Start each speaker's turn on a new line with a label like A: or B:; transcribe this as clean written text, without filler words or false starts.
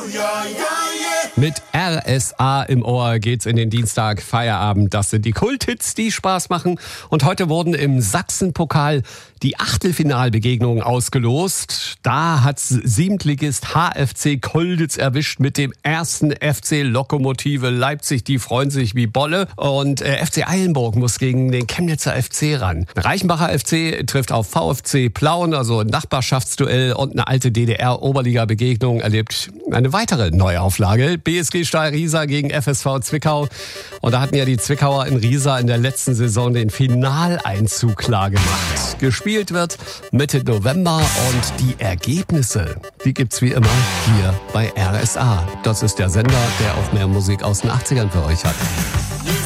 A: Mit RSA im Ohr geht's in den Dienstag Feierabend. Das sind die Kulthits, die Spaß machen. Und heute wurden im Sachsenpokal die Achtelfinalbegegnungen ausgelost. Da hat's Siebtligist HFC Kolditz erwischt mit dem ersten FC Lokomotive Leipzig. Die freuen sich wie Bolle. Und FC Eilenburg muss gegen den Chemnitzer FC ran. Reichenbacher FC trifft auf VfC Plauen, also ein Nachbarschaftsduell, und eine alte DDR-Oberliga-Begegnung erlebt eine weitere Neuauflage. BSG Stahl Riesa gegen FSV Zwickau. Und da hatten ja die Zwickauer in Riesa in der letzten Saison den Finaleinzug klar gemacht. Gespielt wird Mitte November und die Ergebnisse, die gibt's wie immer hier bei RSA. Das ist der Sender, der auch mehr Musik aus den 80ern für euch hat.